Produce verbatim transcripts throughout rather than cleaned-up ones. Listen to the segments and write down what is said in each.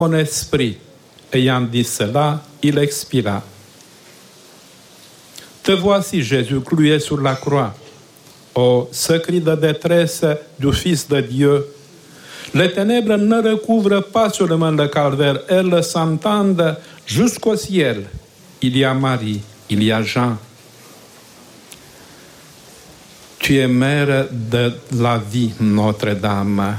Mon esprit. Ayant dit cela, il expira. Te voici, Jésus, cloué sur la croix. Ô ce cri de détresse du Fils de Dieu, les ténèbres ne recouvrent pas seulement le calvaire, elles s'entendent jusqu'au ciel. Il y a Marie, il y a Jean. Tu es mère de la vie, Notre-Dame.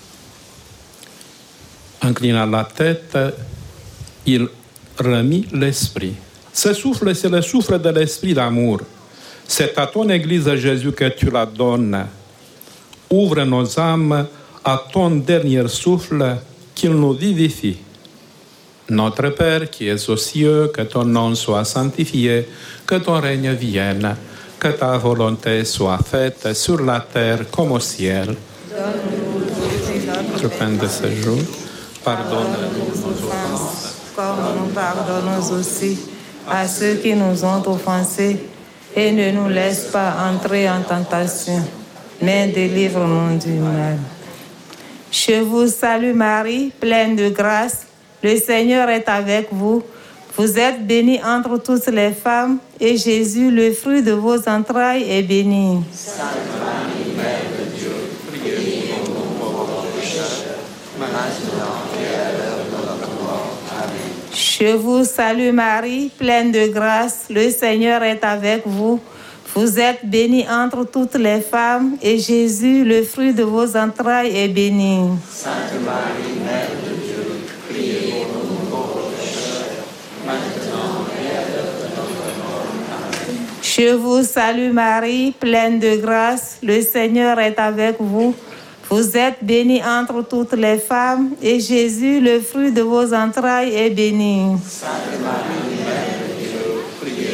Inclinant la tête, il remit l'esprit. Ce souffle, c'est le souffle de l'esprit d'amour. C'est à ton Église, Jésus, que tu la donnes. Ouvre nos âmes à ton dernier souffle, qu'il nous vivifie. Notre Père qui es aux cieux, que ton nom soit sanctifié, que ton règne vienne, que ta volonté soit faite sur la terre comme au ciel. Notre pain de ce jour, pardonne-nous nos offenses, comme nous pardonnons aussi à ceux qui nous ont offensés, et ne nous laisse pas entrer en tentation, mais délivre-nous du mal. Je vous salue Marie, pleine de grâce, le Seigneur est avec vous. Vous êtes bénie entre toutes les femmes, et Jésus, le fruit de vos entrailles, est béni. Sainte Marie, Mère de Dieu, priez pour nous pauvres pécheurs, maintenant et à l'heure de notre mort. Amen. Je vous salue Marie, pleine de grâce, le Seigneur est avec vous. Vous êtes bénie entre toutes les femmes, et Jésus, le fruit de vos entrailles, est béni. Sainte Marie, Mère de Dieu, priez pour nous pauvres pécheurs, maintenant et à l'heure de notre mort. Amen. Je vous salue Marie, pleine de grâce, le Seigneur est avec vous. Vous êtes bénie entre toutes les femmes, et Jésus, le fruit de vos entrailles, est béni. Sainte Marie, Mère de Dieu, priez